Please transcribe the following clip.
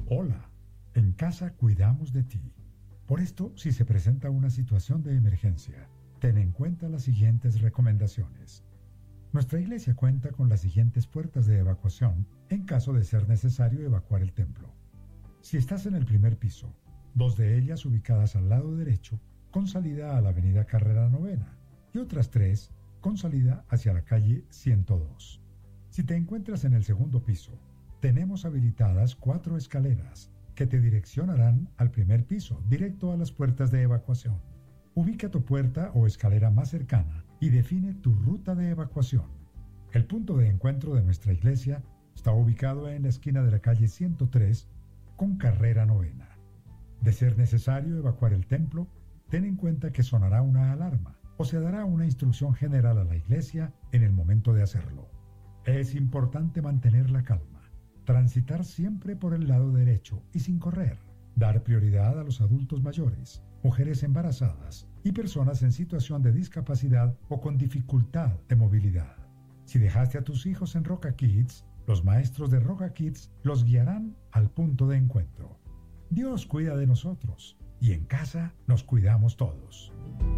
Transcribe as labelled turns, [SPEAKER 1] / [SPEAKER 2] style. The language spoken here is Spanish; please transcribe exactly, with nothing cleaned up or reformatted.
[SPEAKER 1] Hola, en casa cuidamos de ti. Por esto, si se presenta una situación de emergencia, ten en cuenta las siguientes recomendaciones. Nuestra iglesia cuenta con las siguientes puertas de evacuación en caso de ser necesario evacuar el templo. Si estás en el primer piso, dos de ellas ubicadas al lado derecho con salida a la avenida Carrera Novena y otras tres con salida hacia la calle ciento dos. Si te encuentras en el segundo piso, tenemos habilitadas cuatro escaleras que te direccionarán al primer piso, directo a las puertas de evacuación. Ubica tu puerta o escalera más cercana y define tu ruta de evacuación. El punto de encuentro de nuestra iglesia está ubicado en la esquina de la calle ciento tres con Carrera Novena. De ser necesario evacuar el templo, ten en cuenta que sonará una alarma o se dará una instrucción general a la iglesia en el momento de hacerlo. Es importante mantener la calma, transitar siempre por el lado derecho y sin correr, dar prioridad a los adultos mayores, mujeres embarazadas y personas en situación de discapacidad o con dificultad de movilidad. Si dejaste a tus hijos en Roca Kids, los maestros de Roca Kids los guiarán al punto de encuentro. Dios cuida de nosotros y en casa nos cuidamos todos.